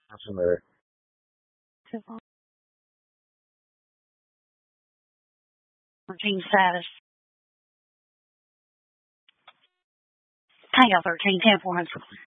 Talk to you later. Team status. Tango 13, 10 400.